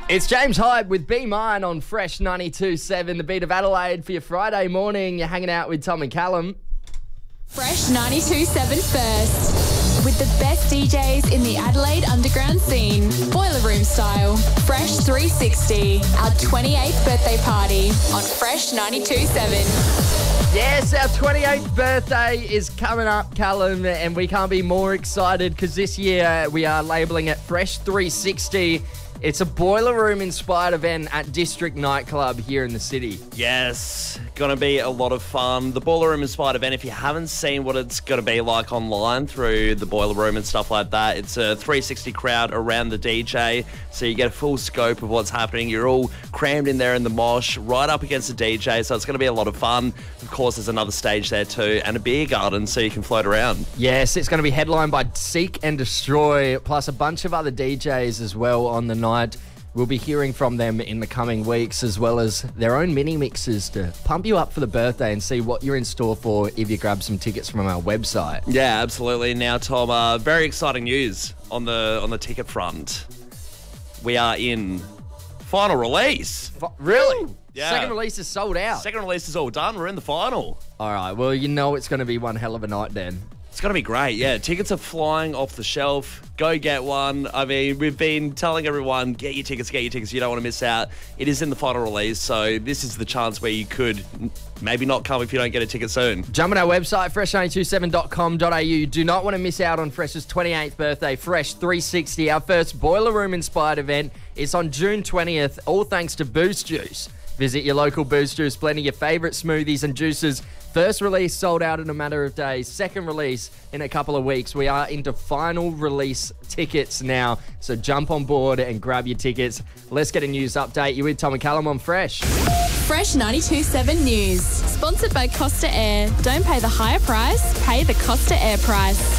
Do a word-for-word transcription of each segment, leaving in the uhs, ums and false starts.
It's James Hyde with Be Mine on Fresh ninety-two point seven, the beat of Adelaide for your Friday morning. You're hanging out with Tom and Callum. Fresh ninety-two point seven first, with the best D Js in the Adelaide underground scene. Boiler Room style. Fresh three sixty, our twenty-eighth birthday party on Fresh ninety-two point seven. Yes, our twenty-eighth birthday is coming up, Callum, and we can't be more excited because this year we are labelling it Fresh three sixty. It's a Boiler Room inspired event at District Nightclub here in the city. Yes, going to be a lot of fun. The Boiler Room inspired event, if you haven't seen what it's going to be like online through the Boiler Room and stuff like that, it's a three sixty crowd around the D J, so you get a full scope of what's happening. You're all crammed in there in the mosh, right up against the D J, so it's going to be a lot of fun. Of course, there's another stage there too, and a beer garden so you can float around. Yes, it's going to be headlined by Seek and Destroy, plus a bunch of other D Js as well on the night. We'll be hearing from them in the coming weeks, as well as their own mini mixes to pump you up for the birthday and see what you're in store for if you grab some tickets from our website. Yeah, absolutely. Now, Tom, uh, very exciting news on the on the ticket front. We are in final release. F- really? Yeah. Second release is sold out. Second release is all done. We're in the final. All right, well, you know it's going to be one hell of a night then. It's going to be great, yeah. Tickets are flying off the shelf. Go get one. I mean, we've been telling everyone, get your tickets, get your tickets. You don't want to miss out. It is in the final release, so this is the chance where you could maybe not come if you don't get a ticket soon. Jump on our website, fresh nine two seven dot com dot a u. You do not want to miss out on Fresh's twenty-eighth birthday, Fresh three sixty, our first Boiler Room-inspired event. It's on June twentieth, all thanks to Boost Juice. Visit your local Boost Juice, blending your favourite smoothies and juices. First release sold out in a matter of days. Second release in a couple of weeks. We are into final release tickets now. So jump on board and grab your tickets. Let's get a news update. You're with Tom and Callum on Fresh. Fresh ninety-two point seven News. Sponsored by Costa Air. Don't pay the higher price, pay the Costa Air price.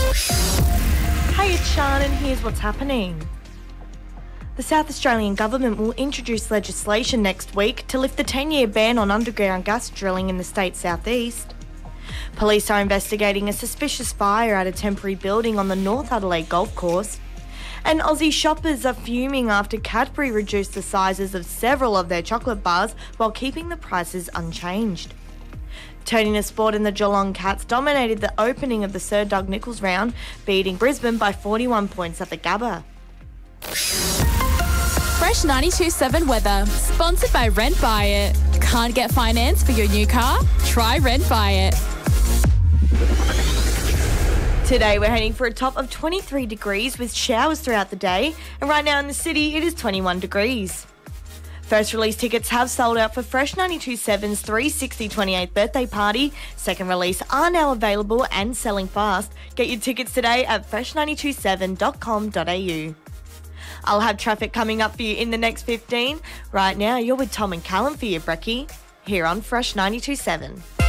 Hey, it's Sean, and here's what's happening. The South Australian Government will introduce legislation next week to lift the ten-year ban on underground gas drilling in the state's southeast. Police are investigating a suspicious fire at a temporary building on the North Adelaide Golf Course. And Aussie shoppers are fuming after Cadbury reduced the sizes of several of their chocolate bars while keeping the prices unchanged. Turning to sport, in the Geelong Cats dominated the opening of the Sir Doug Nicholls round, beating Brisbane by forty-one points at the Gabba. Fresh ninety-two point seven weather, sponsored by Rent Buy It. Can't get finance for your new car? Try Rent Buy It. Today we're heading for a top of twenty-three degrees with showers throughout the day, and right now in the city it is twenty-one degrees. First release tickets have sold out for Fresh ninety-two point seven's three sixty twenty-eighth birthday party. Second release are now available and selling fast. Get your tickets today at fresh nine two seven dot com dot a u. I'll have traffic coming up for you in the next fifteen. Right now, you're with Tom and Callum for your brekkie, here on Fresh ninety-two point seven.